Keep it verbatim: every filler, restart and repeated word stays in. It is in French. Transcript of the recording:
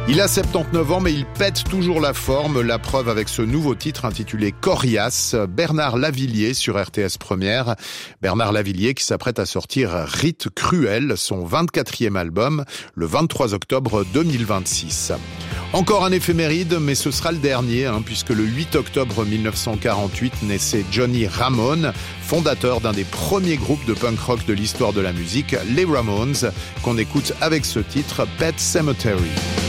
Il a soixante-dix-neuf ans, mais il pète toujours la forme. La preuve avec ce nouveau titre intitulé Coriace, Bernard Lavilliers sur R T S Première. Bernard Lavilliers qui s'apprête à sortir Rite Cruel, son vingt-quatrième album, le vingt-trois octobre deux mille vingt-six. Encore un éphéméride, mais ce sera le dernier, hein, puisque le huit octobre mille neuf cent quarante-huit naissait Johnny Ramone, fondateur d'un des premiers groupes de punk rock de l'histoire de la musique, les Ramones, qu'on écoute avec ce titre, Pet Sematary.